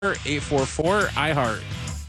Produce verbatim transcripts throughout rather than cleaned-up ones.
eight four four iHeart.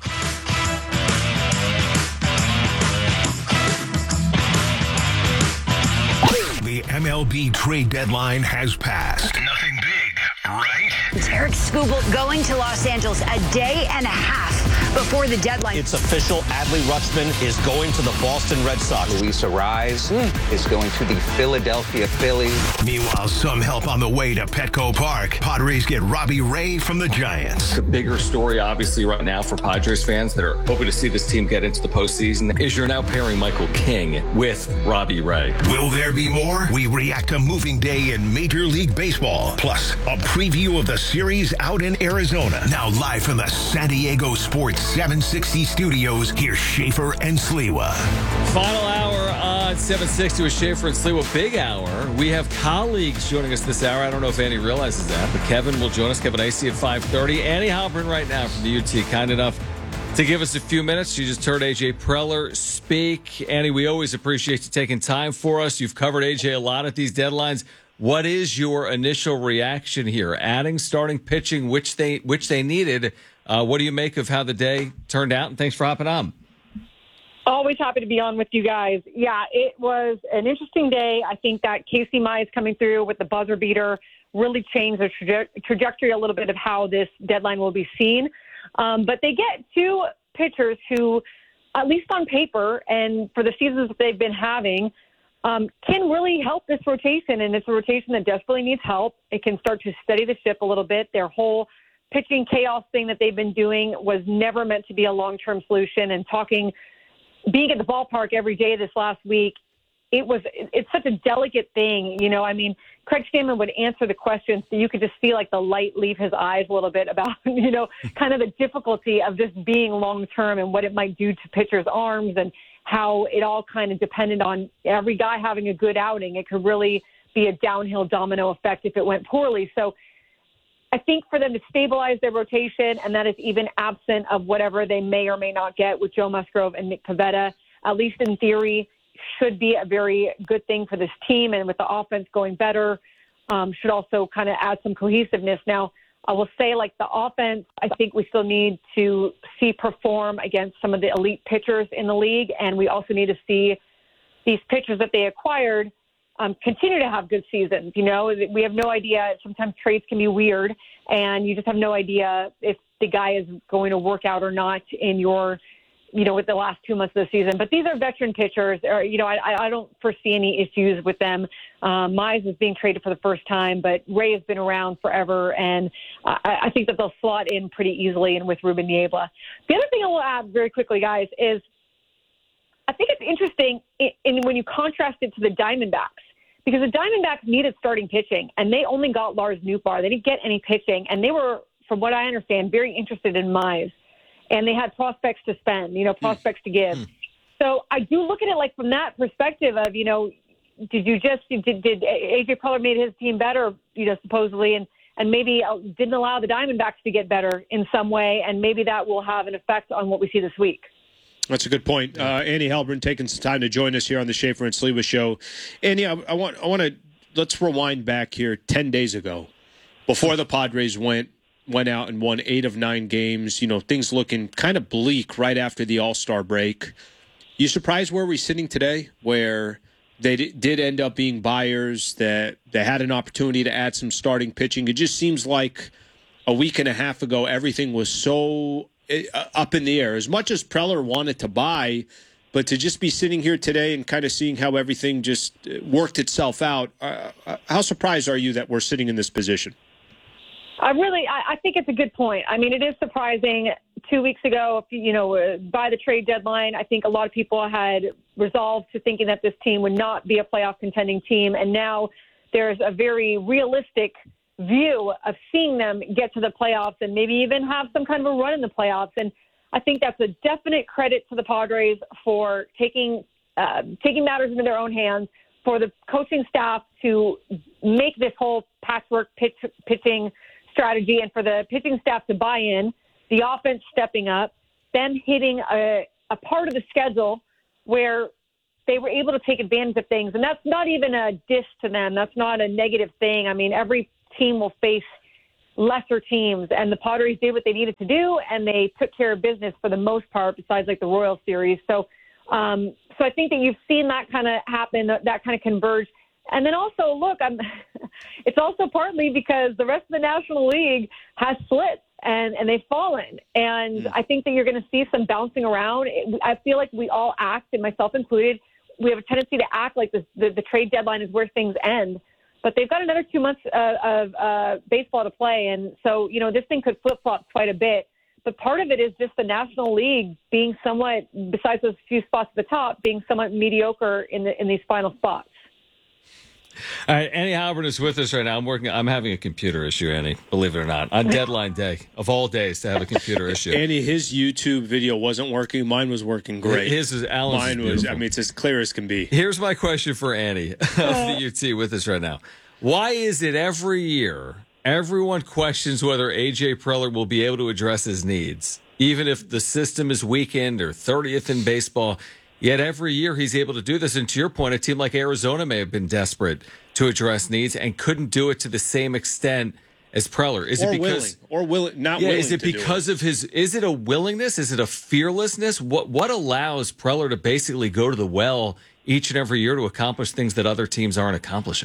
The M L B trade deadline has passed. Nothing big, right? It's Eric Skubal going to Los Angeles a day and a half before the deadline. It's official. Adley Rutschman is going to the Boston Red Sox. Luis Arraez mm. is going to the Philadelphia Phillies. Meanwhile, some help on the way to Petco Park. Padres get Robbie Ray from the Giants. The bigger story, obviously, right now for Padres fans that are hoping to see this team get into the postseason is you're now pairing Michael King with Robbie Ray. Will there be more? We react to moving day in Major League Baseball. Plus, a preview of the series out in Arizona. Now live from the San Diego Sports seven sixty studios, here's Schaefer and Sliwa. Final hour on seven sixty with Schaefer and Sliwa. Big hour. We have colleagues joining us this hour. I don't know if Annie realizes that, but Kevin will join us. Kevin Acee at five thirty. Annie Halpern right now from the U T, kind enough to give us a few minutes. You just heard A J Preller speak. Annie, we always appreciate you taking time for us. You've covered A J a lot at these deadlines. What is your initial reaction here? Adding starting pitching, which they which they needed. Uh, what do you make of how the day turned out? And thanks for hopping on. Always happy to be on with you guys. Yeah, it was an interesting day. I think that Casey Mize coming through with the buzzer beater really changed the traje- trajectory a little bit of how this deadline will be seen. Um, but they get two pitchers who, at least on paper and for the seasons that they've been having, um, can really help this rotation. And it's a rotation that desperately needs help. It can start to steady the ship a little bit. Their whole pitching chaos thing that they've been doing was never meant to be a long-term solution. And talking, being at the ballpark every day this last week, it was, it's such a delicate thing. You know, I mean, Craig Stammen would answer the questions so you could just see like the light leave his eyes a little bit about, you know, kind of the difficulty of this being long-term and what it might do to pitchers' arms and how it all kind of depended on every guy having a good outing. It could really be a downhill domino effect if it went poorly. So I think for them to stabilize their rotation, and that is even absent of whatever they may or may not get with Joe Musgrove and Nick Pivetta, at least in theory, should be a very good thing for this team. And with the offense going better, um, should also kind of add some cohesiveness. Now, I will say, like, the offense, I think we still need to see perform against some of the elite pitchers in the league. And we also need to see these pitchers that they acquired um, continue to have good seasons. You know, we have no idea. Sometimes trades can be weird, and you just have no idea if the guy is going to work out or not in your, you know, with the last two months of the season. But these are veteran pitchers. Or, you know, I, I don't foresee any issues with them. Um, Mize is being traded for the first time, but Ray has been around forever, and I, I think that they'll slot in pretty easily and with Ruben Niebla. The other thing I will add very quickly, guys, is I think it's interesting in, in when you contrast it to the Diamondbacks, because the Diamondbacks needed starting pitching, and they only got Lars Nootbaar. They didn't get any pitching, and they were, from what I understand, very interested in Mize. And they had prospects to spend, you know, prospects to give. Mm. So I do look at it like from that perspective of, you know, did you just, did, did A J Preller made his team better, you know, supposedly, and, and maybe didn't allow the Diamondbacks to get better in some way, and maybe that will have an effect on what we see this week. That's a good point. Uh, Annie Halpern taking some time to join us here on the Schaefer and Sliwa show. Annie, I, I want I want to, let's rewind back here ten days ago, before the Padres went went out and won eight of nine games. You know, things looking kind of bleak right after the All-Star break. You surprised where we're sitting today, where they d- did end up being buyers, that they had an opportunity to add some starting pitching? It just seems like a week and a half ago, everything was so uh, up in the air. As much as Preller wanted to buy, but to just be sitting here today and kind of seeing how everything just worked itself out, uh, how surprised are you that we're sitting in this position? I really, I, I think it's a good point. I mean, it is surprising. Two weeks ago, you know, uh, by the trade deadline, I think a lot of people had resolved to thinking that this team would not be a playoff contending team. And now there's a very realistic view of seeing them get to the playoffs and maybe even have some kind of a run in the playoffs. And I think that's a definite credit to the Padres for taking, uh, taking matters into their own hands, for the coaching staff to make this whole patchwork pitch, pitching strategy, and for the pitching staff to buy in, the offense stepping up, them hitting a, a part of the schedule where they were able to take advantage of things. And that's not even a diss to them. That's not a negative thing. I mean, every team will face lesser teams. And the Padres did what they needed to do, and they took care of business for the most part, besides like the Royal Series. So, um, so I think that you've seen that kind of happen, that, that kind of converge. And then also, look, I'm, it's also partly because the rest of the National League has slits and, and they've fallen. And I think that you're going to see some bouncing around. I feel like we all act, and myself included, we have a tendency to act like this, the, the trade deadline is where things end. But they've got another two months uh, of uh, baseball to play. And so, you know, this thing could flip-flop quite a bit. But part of it is just the National League being somewhat, besides those few spots at the top, being somewhat mediocre in the in these final spots. All right, Annie Halpern is with us right now. I'm working. I'm having a computer issue, Annie. Believe it or not, on deadline day of all days to have a computer issue. Annie, his YouTube video wasn't working. Mine was working great. His is Alan's. Mine is was. I mean, it's as clear as can be. Here's my question for Annie of the U T with us right now. Why is it every year everyone questions whether A J Preller will be able to address his needs, even if the system is weakened or thirtieth in baseball? Yet every year he's able to do this. And to your point, a team like Arizona may have been desperate to address needs and couldn't do it to the same extent as Preller. Is or it because willing, or willing, not yeah, willing? Is it to because do it. of his? Is it a willingness? Is it a fearlessness? What what allows Preller to basically go to the well each and every year to accomplish things that other teams aren't accomplishing?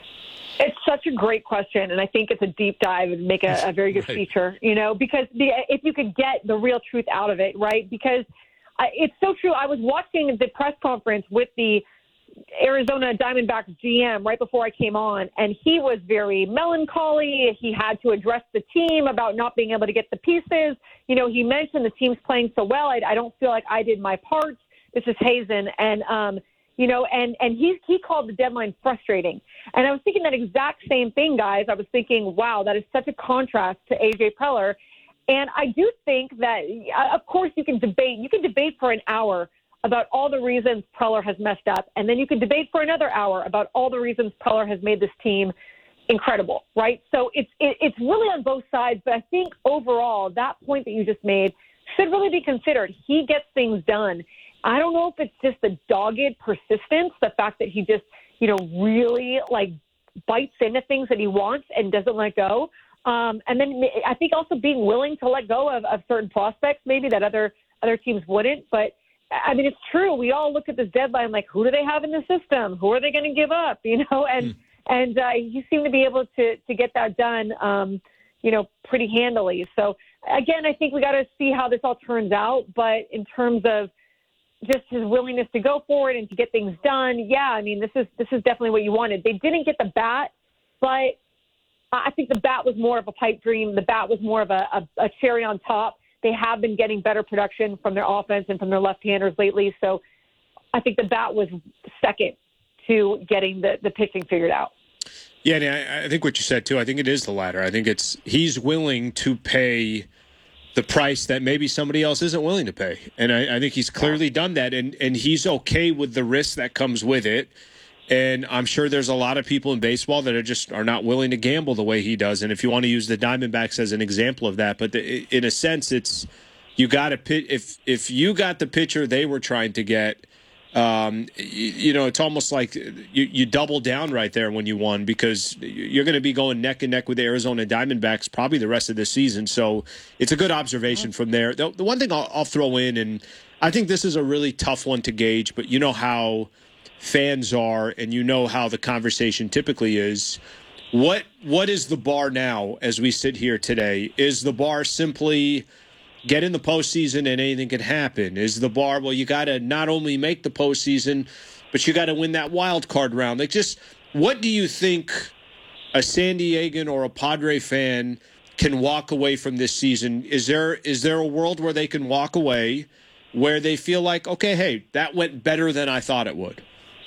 It's such a great question, and I think it's a deep dive and make a, a very good right. feature. You know, because the, if you could get the real truth out of it, right? Because it's so true. I was watching the press conference with the Arizona Diamondbacks G M right before I came on, and he was very melancholy. He had to address the team about not being able to get the pieces. You know, he mentioned the team's playing so well. I, I don't feel like I did my part. This is Hazen. And, um, you know, and, and he, he called the deadline frustrating. And I was thinking that exact same thing, guys. I was thinking, wow, that is such a contrast to A J Preller. And I do think that, of course, you can debate. You can debate for an hour about all the reasons Preller has messed up, and then you can debate for another hour about all the reasons Preller has made this team incredible, right? So it's it, it's really on both sides, but I think overall that point that you just made should really be considered. He gets things done. I don't know if it's just the dogged persistence, the fact that he just, you know, really, like, bites into things that he wants and doesn't let go. Um, and then I think also being willing to let go of, of certain prospects, maybe that other other teams wouldn't. But, I mean, it's true. We all look at this deadline like, who do they have in the system? Who are they going to give up? You know, and mm. and uh, he seemed to be able to, to get that done, um, you know, pretty handily. So, again, I think we got to see how this all turns out. But in terms of just his willingness to go forward and to get things done, yeah, I mean, this is this is definitely what you wanted. They didn't get the bat, but I think the bat was more of a pipe dream. The bat was more of a, a, a cherry on top. They have been getting better production from their offense and from their left-handers lately. So I think the bat was second to getting the, the pitching figured out. Yeah, and I think what you said, too, I think it is the latter. I think it's he's willing to pay the price that maybe somebody else isn't willing to pay. And I, I think he's clearly done that, and, and he's okay with the risk that comes with it. And I'm sure there's a lot of people in baseball that are just are not willing to gamble the way he does. And if you want to use the Diamondbacks as an example of that, but the, in a sense, it's you got to pit if if you got the pitcher they were trying to get, um, you, you know, it's almost like you, you double down right there when you won because you're going to be going neck and neck with the Arizona Diamondbacks probably the rest of the season. So it's a good observation from there. The, the one thing I'll, I'll throw in, and I think this is a really tough one to gauge, but you know how fans are, and you know how the conversation typically is. What what is the bar now as we sit here today? Is the bar simply get in the postseason and anything can happen? Is the bar, well, you got to not only make the postseason, but you got to win that wild card round? Like, just what do you think a San Diegan or a Padre fan can walk away from this season? Is there is there a world where they can walk away where they feel like, okay, hey, that went better than I thought it would?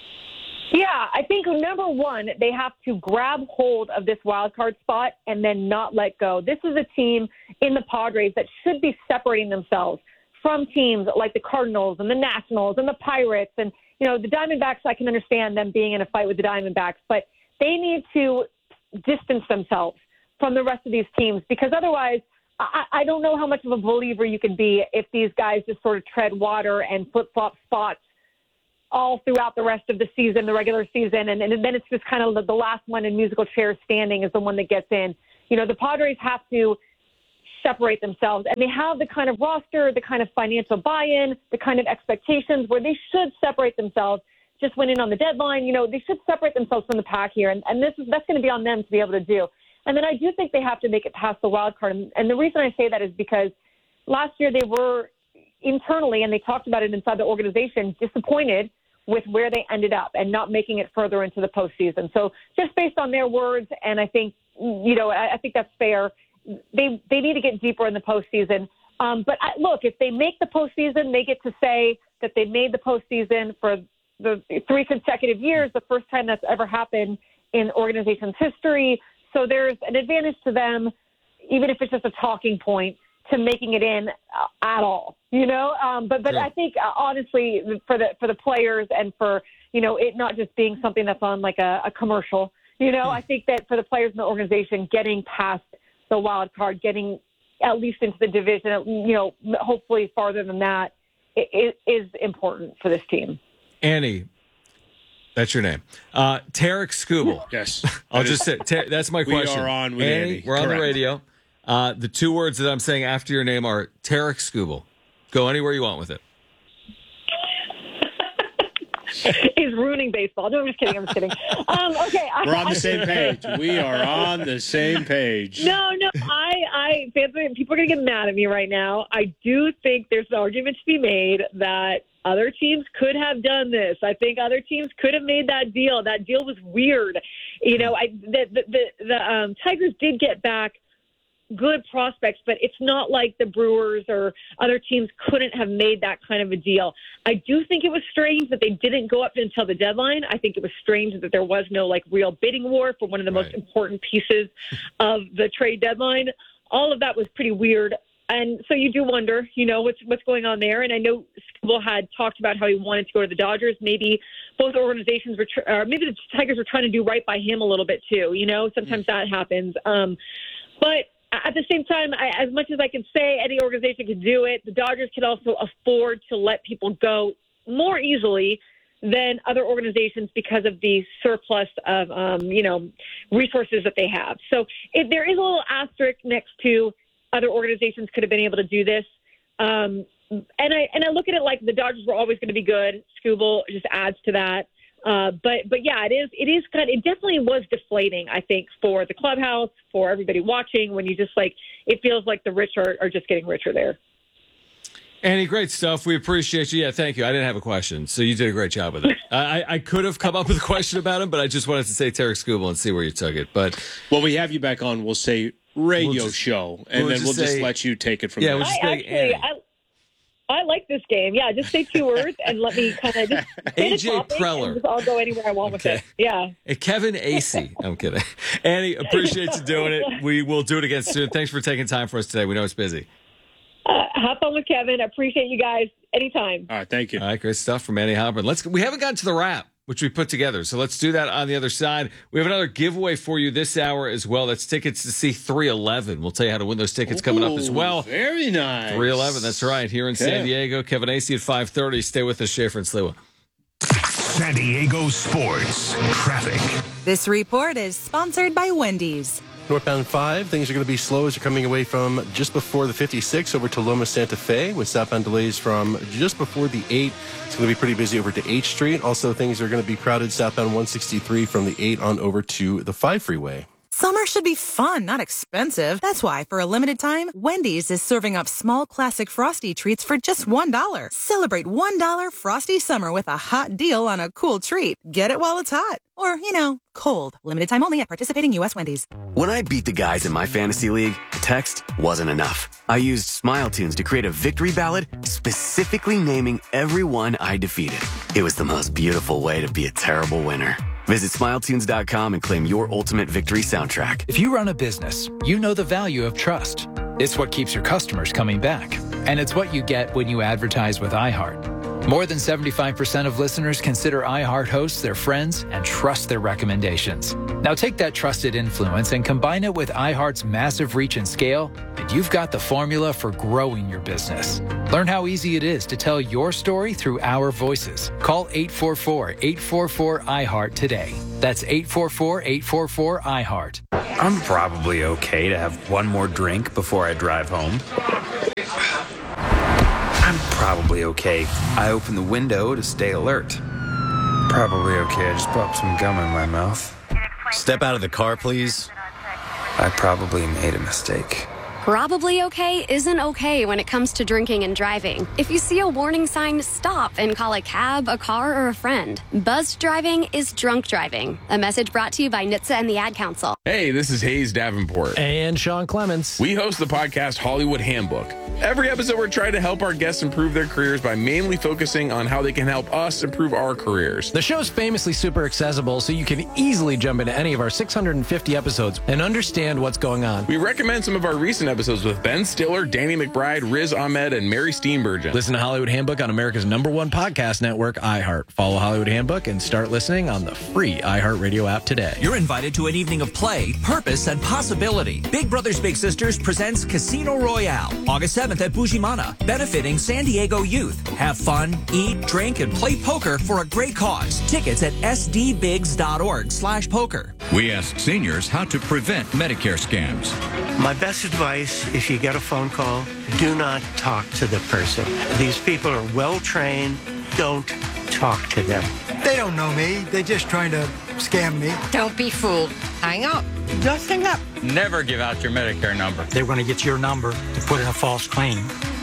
Yeah, I think, number one, they have to grab hold of this wild card spot and then not let go. This is a team in the Padres that should be separating themselves from teams like the Cardinals and the Nationals and the Pirates. And, you know, the Diamondbacks, I can understand them being in a fight with the Diamondbacks, but they need to distance themselves from the rest of these teams because otherwise I, I don't know how much of a believer you can be if these guys just sort of tread water and flip-flop spots all throughout the rest of the season, the regular season, and, and then it's just kind of the, the last one in musical chairs standing is the one that gets in. you know, the Padres have to separate themselves, and they have the kind of roster, the kind of financial buy-in, the kind of expectations where they should separate themselves. Just went in on the deadline, you know, they should separate themselves from the pack here, and, and this is that's going to be on them to be able to do. And then I do think they have to make it past the wild card, and, and the reason I say that is because last year they were internally, and they talked about it inside the organization, disappointed with where they ended up and not making it further into the postseason. So just based on their words, and I think, you know, I, I think that's fair, they they need to get deeper in the postseason. Um, but I, look, if they make the postseason, they get to say that they made the postseason for the three consecutive years, the first time that's ever happened in the organization's history. So there's an advantage to them, even if it's just a talking point, to making it in uh, at all, you know. Um, but but Sure. I think uh, honestly, for the for the players and for you know it not just being something that's on like a, a commercial, you know, I think that for the players in the organization, getting past the wild card, getting at least into the division, you know, hopefully farther than that, it, it is important for this team. Annie, that's your name. Uh, Tarek Skubal. Yes. I'll just say, Ter- that's my We question. are on with Annie, Andy. we're on the Correct. radio. Uh, the two words that I'm saying after your name are Tarek Skubal. Go anywhere you want with it. He's ruining baseball. No, I'm just kidding. I'm just kidding. Um, okay, I, We're on the I, same page. We are on the same page. No, no, I, I, fans, people are going to get mad at me right now. I do think there's an argument to be made that other teams could have done this. I think other teams could have made that deal. That deal was weird. You know, I, the, the, the, the um, Tigers did get back good prospects, but it's not like the Brewers or other teams couldn't have made that kind of a deal. I do think it was strange that they didn't go up until the deadline. I think it was strange that there was no like real bidding war for one of the Right. most important pieces of the trade deadline. All of that was pretty weird. And so you do wonder, you know, what's what's going on there. And I know Skubal had talked about how he wanted to go to the Dodgers. Maybe both organizations were, tr- or maybe the Tigers were trying to do right by him a little bit too. You know, sometimes that happens. Um, but at the same time, I, as much as I can say any organization could do it, the Dodgers can also afford to let people go more easily than other organizations because of the surplus of, um, you know, resources that they have. So if there is a little asterisk next to other organizations could have been able to do this. Um, and I and I look at it like the Dodgers were always going to be good. Skubal just adds to that. Uh, but but yeah, it is it is kind of, it definitely was deflating, I think, for the clubhouse, for everybody watching, when you just like, it feels like the rich are, are just getting richer there. Annie, great stuff. We appreciate you. Yeah, thank you. I didn't have a question, so you did a great job with it. I, I could have come up with a question about him, but I just wanted to say Tarek Skubal and see where you took it. But when we have you back on, we'll say radio We'll just- show, and we'll then just we'll just say- let you take it from Yeah, there. we'll just- I say actually, Annie. I, I like this game. Yeah, just say two words and let me kind of just say A the J topic Preller. and just I'll go anywhere I want Okay. with it. Yeah. Hey, Kevin Acey. I'm kidding. Annie, appreciate you doing it. We will do it again soon. Thanks for taking time for us today. We know it's busy. Uh, have fun with Kevin. I appreciate you guys anytime. All right, thank you. All right, great stuff from Annie Halpern. Let's. We haven't gotten to the wrap, which we put together, so let's do that on the other side. We have another giveaway for you this hour as well. That's tickets to see three eleven. We'll tell you how to win those tickets coming up as Ooh, well. Very nice. three eleven. That's right. Here in San Okay. Diego. Kevin Acey at five thirty. Stay with us, Schaefer and Sliwa. San Diego Sports Traffic. This report is sponsored by Wendy's. Northbound five, things are going to be slow as you're coming away from just before the fifty-six over to Loma Santa Fe, with southbound delays from just before the eight. It's going to be pretty busy over to H Street. Also, things are going to be crowded southbound one sixty-three from the eight on over to the five freeway. Summer should be fun, not expensive. That's why, for a limited time, Wendy's is serving up small classic Frosty treats for just one dollar. Celebrate one dollar Frosty Summer with a hot deal on a cool treat. Get it while it's hot. Or, you know, cold. Limited time only at participating U S Wendy's. When I beat the guys in my fantasy league, text wasn't enough. I used Smile Tunes to create a victory ballad specifically naming everyone I defeated. It was the most beautiful way to be a terrible winner. Visit smile tunes dot com and claim your ultimate victory soundtrack. If you run a business, you know the value of trust. It's what keeps your customers coming back. And it's what you get when you advertise with iHeart. More than seventy-five percent of listeners consider iHeart hosts their friends and trust their recommendations. Now take that trusted influence and combine it with iHeart's massive reach and scale, and you've got the formula for growing your business. Learn how easy it is to tell your story through our voices. Call eight four four, eight four four, I heart today. That's eight four four, eight four four, I heart. I'm probably okay to have one more drink before I drive home. I'm probably okay. I open the window to stay alert. Probably okay. I just popped some gum in my mouth. Step out of the car, please. I probably made a mistake. Probably okay isn't okay when it comes to drinking and driving. If you see a warning sign, stop and call a cab, a car, or a friend. Buzzed driving is drunk driving. A message brought to you by N H T S A and the Ad Council. Hey, this is Hayes Davenport. And Sean Clements. We host the podcast Hollywood Handbook. Every episode, we're trying to help our guests improve their careers by mainly focusing on how they can help us improve our careers. The show's famously super accessible, so you can easily jump into any of our six hundred fifty episodes and understand what's going on. We recommend some of our recent episodes with Ben Stiller, Danny McBride, Riz Ahmed, and Mary Steenburgen. Listen to Hollywood Handbook on America's number one podcast network, iHeart. Follow Hollywood Handbook and start listening on the free iHeartRadio app today. You're invited to an evening of play, purpose, and possibility. Big Brothers Big Sisters presents Casino Royale, August seventh at Bujimana, benefiting San Diego youth. Have fun, eat, drink, and play poker for a great cause. Tickets at sdbigs.org slash poker. We ask seniors how to prevent Medicare scams. My best advice, if you get a phone call, do not talk to the person. These people are well-trained. Don't talk to them. They don't know me. They're just trying to scam me. Don't be fooled. Hang up. Just hang up. Never give out your Medicare number. They want to get your number to put in a false claim.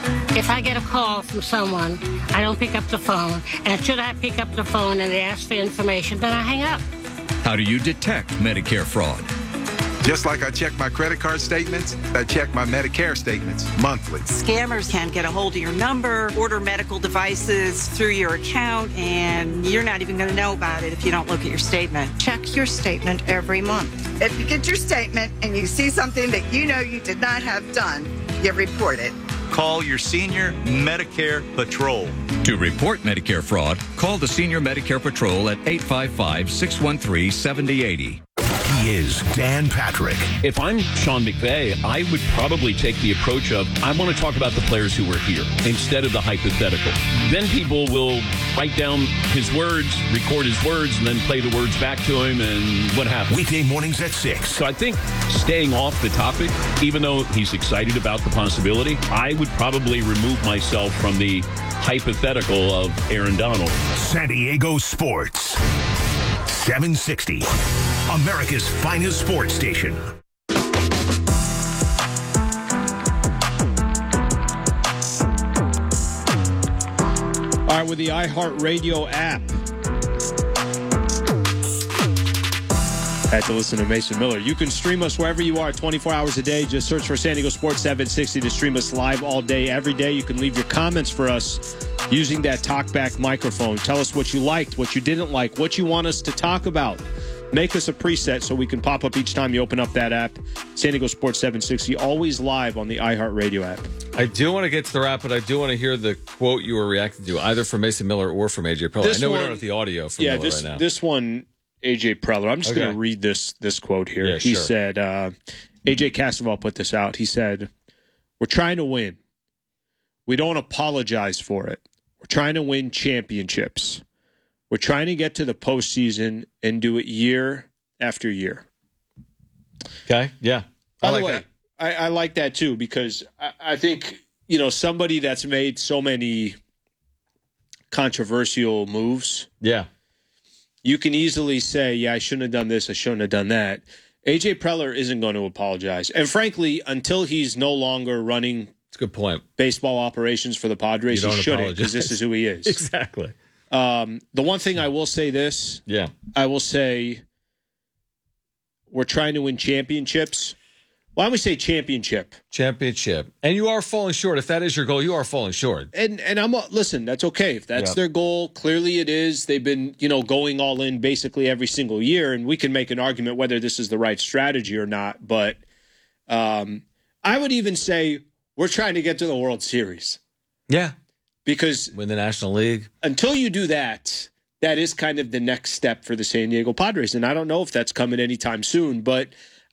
If I get a call from someone, I don't pick up the phone. And should I pick up the phone and they ask for information, then I hang up. How do you detect Medicare fraud? Just like I check my credit card statements, I check my Medicare statements monthly. Scammers can get a hold of your number, order medical devices through your account, and you're not even going to know about it if you don't look at your statement. Check your statement every month. If you get your statement and you see something that you know you did not have done, you report it. Call your senior Medicare Patrol. To report Medicare fraud, call the Senior Medicare Patrol at eight five five, six one three, seven zero eight zero. He is Dan Patrick. If I'm Sean McVay, I would probably take the approach of, I want to talk about the players who were here instead of the hypothetical. Then people will write down his words, record his words, and then play the words back to him, and what happens? Weekday mornings at six. So I think staying off the topic, even though he's excited about the possibility, I would probably remove myself from the hypothetical of Aaron Donald. San Diego Sports. seven sixty. America's finest sports station. All right, with the iHeartRadio app. Had to listen to Mason Miller. You can stream us wherever you are twenty-four hours a day. Just search for San Diego Sports seven sixty to stream us live all day, every day. You can leave your comments for us using that talkback microphone. Tell us what you liked, what you didn't like, what you want us to talk about. Make us a preset so we can pop up each time you open up that app. San Diego Sports seven sixty, always live on the iHeartRadio app. I do want to get to the wrap, but I do want to hear the quote you were reacting to, either from Mason Miller or from A J Preller. This I know one, we don't have the audio from yeah, Miller this, right now. this one, A J Preller. I'm just Okay. going to read this this quote here. Yeah, he sure. said, uh, A J Casaval put this out. He said, "We're trying to win. We don't apologize for it. We're trying to win championships. We're trying to get to the postseason and do it year after year." Okay, yeah. I By like the way, that. I, I like that too, because I, I think, you know, somebody that's made so many controversial moves. Yeah. You can easily say, yeah, I shouldn't have done this, I shouldn't have done that. A J Preller isn't going to apologize. And frankly, until he's no longer running That's a good point. baseball operations for the Padres, You he don't shouldn't, apologize. because this is who he is. Exactly. Um, the one thing I will say this, Yeah. I will say we're trying to win championships. Why don't we say championship? Championship. And you are falling short. If that is your goal, you are falling short. And and I'm listen, that's okay. If that's Yeah. their goal, clearly it is. They've been, you know, going all in basically every single year, and we can make an argument whether this is the right strategy or not. But um, I would even say we're trying to get to the World Series. Yeah. Because win the National League. Until you do that, that is kind of the next step for the San Diego Padres. And I don't know if that's coming anytime soon, but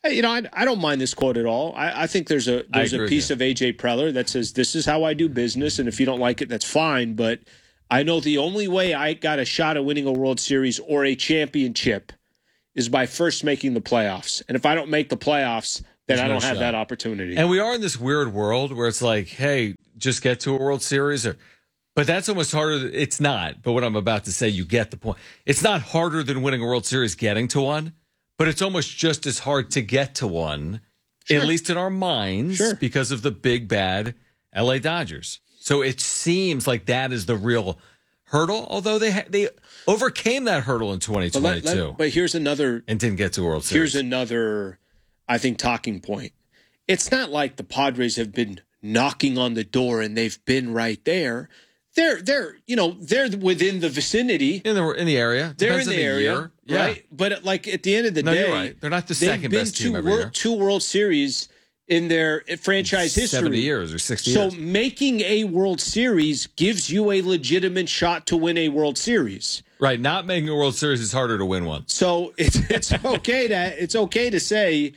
Hey, you know, I, I don't mind this quote at all. I, I think there's a there's a piece of A J Preller that says, this is how I do business, and if you don't like it, that's fine. But I know the only way I got a shot at winning a World Series or a championship is by first making the playoffs. And if I don't make the playoffs, then There's I don't no have shot. that opportunity. And we are in this weird world where it's like, hey, just get to a World Series. Or, but that's almost harder. It's not. But what I'm about to say, you get the point. It's not harder than winning a World Series getting to one, but it's almost just as hard to get to one, sure. at least in our minds, sure. because of the big, bad L A Dodgers. So it seems like that is the real hurdle, although they ha- they overcame that hurdle in twenty twenty-two. But, let, let, but here's another... And didn't get to a World Series. Here's another, I think, talking point. It's not like the Padres have been knocking on the door and they've been right there. They're, they're you know, they're within the vicinity. In the in the area. They're Depends in the, the area, year. Yeah. right? But, like, at the end of the no, day... you're right. They're not the second best team two every wor- year. two World Series in their franchise history. seventy years or sixty so years. So making a World Series gives you a legitimate shot to win a World Series. Right, not making a World Series is harder to win one. So it's it's okay to it's okay to say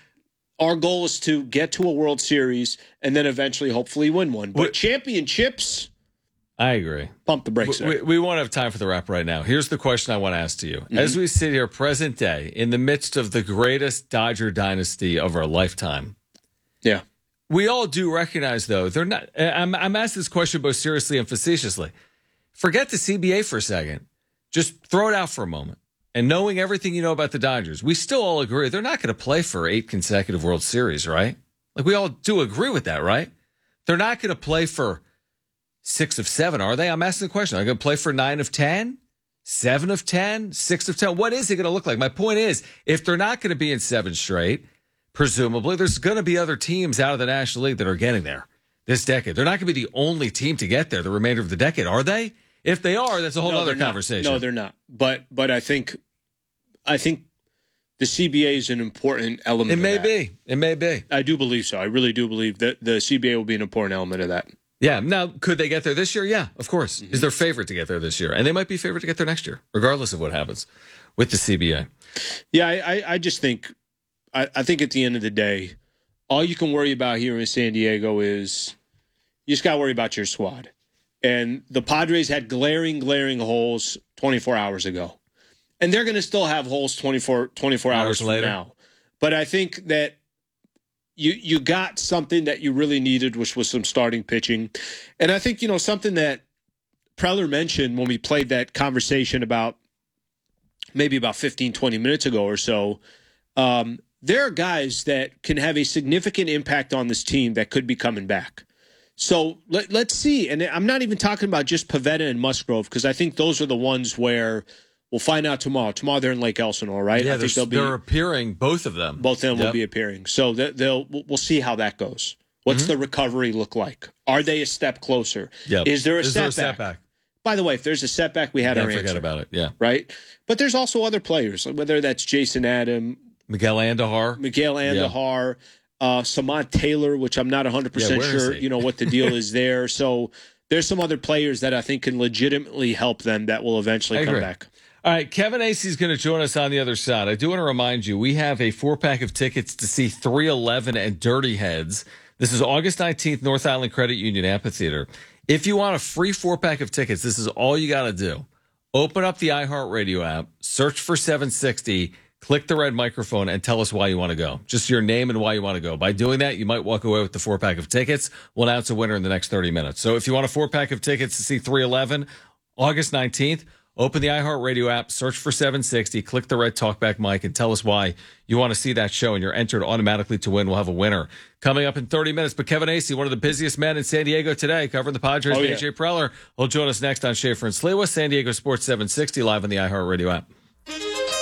our goal is to get to a World Series and then eventually hopefully win one. But what, championships, I agree. Pump the brakes. We, we, we won't have time for the wrap right now. Here's the question I want to ask to you. Mm-hmm. As we sit here present day in the midst of the greatest Dodger dynasty of our lifetime. Yeah. We all do recognize, though, they're not. I'm, I'm asking this question both seriously and facetiously. Forget the C B A for a second. Just throw it out for a moment. And knowing everything you know about the Dodgers, we still all agree they're not going to play for eight consecutive World Series, right? Like, we all do agree with that, right? They're not going to play for six of seven, are they? I'm asking the question. Are they going to play for nine of ten? Seven of ten? Six of ten? What is it going to look like? My point is, if they're not going to be in seven straight, presumably, there's going to be other teams out of the National League that are getting there this decade. They're not going to be the only team to get there the remainder of the decade, are they? If they are, that's a whole no, other conversation. No, they're not. But but I think I think the C B A is an important element. It may of that. be. It may be. I do believe so. I really do believe that the C B A will be an important element of that. Yeah. Now, could they get there this year? Yeah, of course. Mm-hmm. Is their favorite to get there this year, and they might be favored to get there next year, regardless of what happens with the C B A. Yeah, I, I, I just think. I, I think at the end of the day, all you can worry about here in San Diego is you just got to worry about your squad. And the Padres had glaring, glaring holes twenty-four hours ago. And they're going to still have holes twenty-four, twenty-four hours, hours from later. now. But I think that you you got something that you really needed, which was some starting pitching. And I think, you know, something that Preller mentioned when we played that conversation about maybe about fifteen, twenty minutes ago or so, um, there are guys that can have a significant impact on this team that could be coming back. So let, let's see. And I'm not even talking about just Pivetta and Musgrove, because I think those are the ones where we'll find out tomorrow. Tomorrow they're in Lake Elsinore, right? Yeah, I think they'll be, they're appearing, both of them. Both of them yep. will be appearing. So they'll we'll see how that goes. What's mm-hmm. the recovery look like? Are they a step closer? Yep. Is there a, Is setback? there a setback? By the way, if there's a setback, we had yeah, our forget answer. about it. Yeah. Right? But there's also other players, whether that's Jason Adam, Miguel Andujar. Miguel Andujar. Yeah. Uh, Samad Taylor, which I'm not one hundred percent yeah, sure, you know, what the deal is there. So there's some other players that I think can legitimately help them that will eventually I come agree. back. All right, Kevin Acee is going to join us on the other side. I do want to remind you, we have a four-pack of tickets to see three eleven and Dirty Heads. This is August nineteenth, North Island Credit Union Amphitheater. If you want a free four-pack of tickets, this is all you got to do. Open up the iHeartRadio app, search for seven sixty, click the red microphone, and tell us why you want to go. Just your name and why you want to go. By doing that, you might walk away with the four-pack of tickets. We'll announce a winner in the next thirty minutes. So if you want a four-pack of tickets to see three eleven, August nineteenth, open the iHeartRadio app, search for seven sixty, click the red talkback mic, and tell us why you want to see that show, and you're entered automatically to win. We'll have a winner coming up in thirty minutes. But Kevin Acee, one of the busiest men in San Diego today, covering the Padres, oh, yeah. A J Preller, will join us next on Schaefer and Sliwa, San Diego Sports seven sixty, live on the iHeartRadio app.